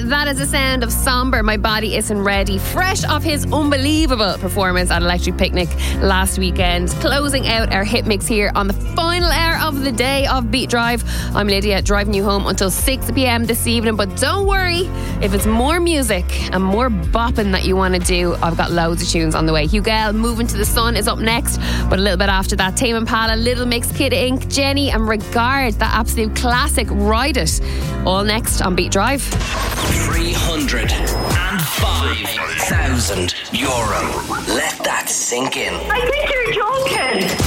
That is the sound of Somber, My Body Isn't Ready, fresh off his unbelievable performance at Electric Picnic last weekend. Closing out our hit mix here on the final hour of the day of Beat Drive. I'm Lydia, driving you home until 6 p.m. this evening, but don't worry, if it's more music and more bopping that you want to do, I've got loads of tunes on the way. Hugel, Moving to the Sun is up next, but a little bit after that, Tame Impala, Little Mix, Kid Ink, Jenny and Regard, that absolute classic, Ride It, all next on Beat Drive. 305,000 euro. Let that sink in. I think you're joking.